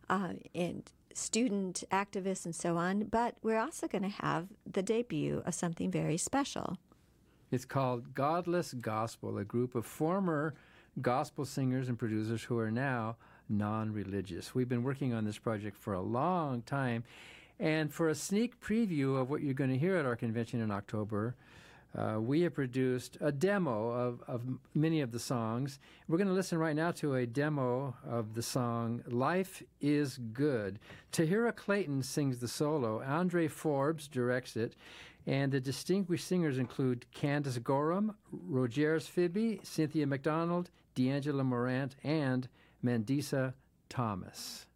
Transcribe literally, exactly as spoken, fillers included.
uh, and student activists and so on. But we're also going to have the debut of something very special. It's called Godless Gospel, a group of former gospel singers and producers who are now non-religious. We've been working on this project for a long time. And for a sneak preview of what you're going to hear at our convention in October, uh, we have produced a demo of, of many of the songs. We're going to listen right now to a demo of the song Life is Good. Tahira Clayton sings the solo. Andre Forbes directs it. And the distinguished singers include Candace Gorham, Rogers Fibby, Cynthia McDonald, D'Angela Morant, and Mandisa Thomas.